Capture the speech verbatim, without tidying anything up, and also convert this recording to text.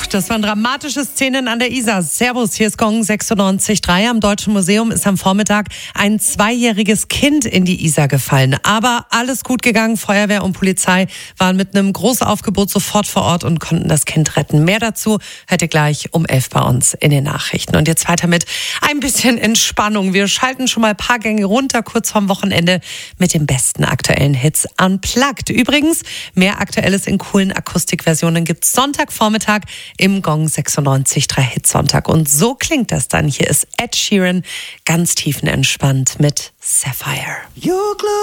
das waren dramatische Szenen an der Isar. Servus, hier ist Gong sechsundneunzig Komma drei. Am Deutschen Museum ist am Vormittag ein zweijähriges Kind in die Isar gefallen. Aber alles gut gegangen. Feuerwehr und Polizei waren mit einem großen Aufgebot sofort vor Ort und konnten das Kind retten. Mehr dazu hört ihr gleich um elf bei uns in den Nachrichten. Und jetzt weiter mit ein bisschen Entspannung. Wir schalten schon mal ein paar Gänge runter, kurz vorm Wochenende, mit den besten aktuellen Hits Unplugged. Übrigens, mehr Aktuelles in coolen Akustikversionen gibt's Sonntagvormittag im Gong sechsundneunzig Komma drei Hitsonntag. Und so klingt das dann. Hier ist Ed Sheeran ganz tiefenentspannt mit Sapphire.